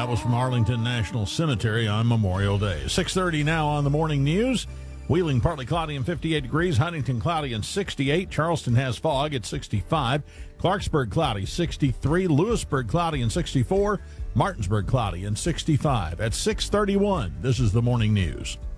That was from Arlington National Cemetery on Memorial Day. 6:30 now on the morning news. Wheeling partly cloudy and 58 degrees. Huntington cloudy and 68. Charleston has fog at 65. Clarksburg cloudy 63. Lewisburg cloudy and 64. Martinsburg cloudy and 65. At 6:31, this is the morning news.